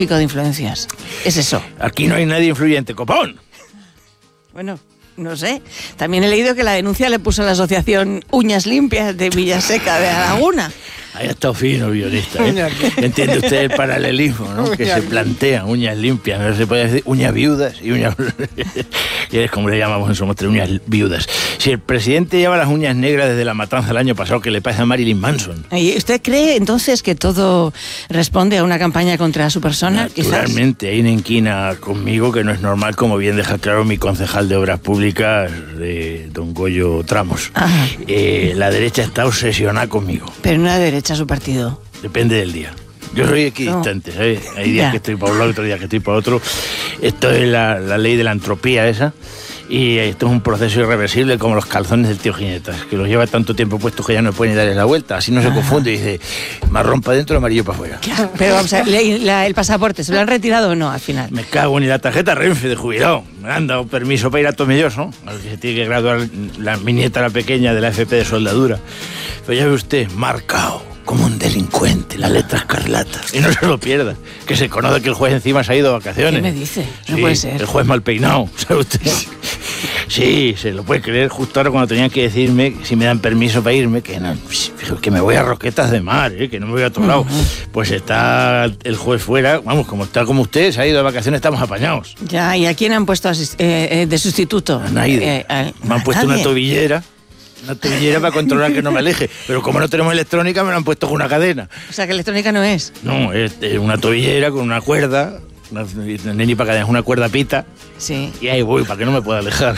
pico de influencias. Es eso. Aquí no hay nadie influyente, copón. Bueno, no sé. También he leído que la denuncia le puso a la asociación Uñas Limpias de Villaseca de la Laguna. Ahí ha estado fino, guionista, ¿eh? ¿Entiende usted el paralelismo, no? Que se plantean uñas limpias, no se puede decir uñas viudas y uñas... y es como le llamamos en Somos Tres, uñas viudas. Si el presidente lleva las uñas negras desde la matanza del año pasado, que le parece a Marilyn Manson. ¿Y usted cree entonces que todo responde a una campaña contra su persona? Naturalmente, hay una inquina conmigo que no es normal, como bien deja claro mi concejal de Obras Públicas, don Goyo Tramos. La derecha está obsesionada conmigo. Pero no la derecha, su partido. Depende del día. Yo soy equidistante, ¿sabes? Hay días que estoy para un lado, otros días que estoy para otro. Esto es la ley de la entropía esa. Y esto es un proceso irreversible como los calzones del tío Ginetas, que los lleva tanto tiempo puestos que ya no pueden darle la vuelta. Así no se confunde y dice, marrón para adentro, amarillo para afuera. Pero vamos a ver, el pasaporte, ¿se lo han retirado o no al final? Me cago en la tarjeta Renfe de jubilado. Me han dado permiso para ir a Tomelloso, al que se tiene que graduar mi nieta, la pequeña, de la FP de soldadura. Pero ya ve usted, marcado como un delincuente, la letra escarlata. Y no se lo pierda, que se conoce que el juez encima se ha ido de vacaciones. ¿Qué me dice? No sí, puede ser. El juez mal peinado, ¿sabe usted? Sí, se lo puede creer, justo ahora cuando tenían que decirme si me dan permiso para irme, que no, que me voy a Roquetas de Mar, que no me voy a otro lado. Pues está el juez fuera, vamos, como está como usted, se ha ido de vacaciones, estamos apañados. Ya, ¿y a quién han puesto de sustituto? A nadie. Me han puesto una tobillera para controlar que no me aleje. Pero como no tenemos electrónica, me lo han puesto con una cadena. O sea, que electrónica no es. No, es una tobillera con una cuerda, ni para cadena, es una cuerda pita. Sí. Y ahí voy, para que no me pueda alejar.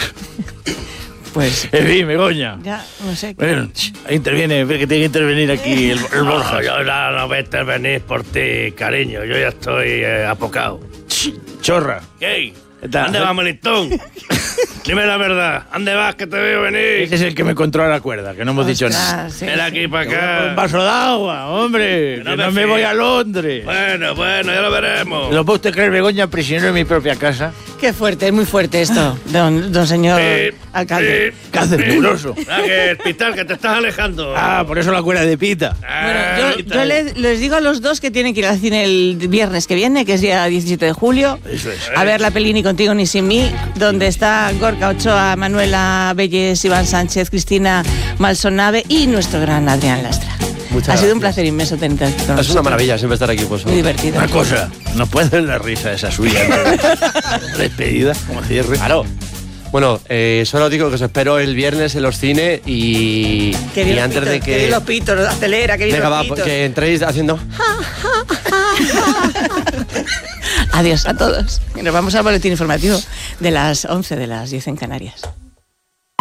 Pues... En fin, Begoña. Ya, no sé. Bueno, interviene, ve que tiene que intervenir aquí el Borja. No, yo no voy a intervenir por ti, cariño. Yo ya estoy apocado. Chorra. ¿Qué? ¿Dónde vas, listón? Dime la verdad. ¿Dónde vas, que te veo venir? Ese es el que me controla la cuerda, que no hemos dicho nada. Sí, Ven aquí para acá. Un vaso de agua, hombre. Que no me voy a Londres. Bueno, ya lo veremos. ¿Lo puede usted creer, Begoña, prisionero en mi propia casa? Qué fuerte, es muy fuerte esto, don señor alcalde. ¿Qué haces, muroso? Que el pital, que te estás alejando. Por eso la cuerda de pita. Bueno, yo les digo a los dos que tienen que ir al cine el viernes que viene, que es día 17 de julio. Eso es. A ver la peli Ni contigo ni sin mí, donde está Gorka Ochoa, Manuela Belles, Iván Sánchez, Cristina Malsonave y nuestro gran Adrián Lastra. Ha sido un placer inmenso tenerte aquí con nosotros. Es una maravilla siempre estar aquí, pues. Muy divertido. Una cosa, ¿no puedes ver la risa esa suya? Despedida, como cierre. Claro. Bueno, solo digo que os espero el viernes en los cines y antes de que... Que los pitos, acelera, que venga, los va, pitos. que entréis haciendo... Adiós a todos. Y nos vamos al boletín informativo de las 11 de las 10 en Canarias.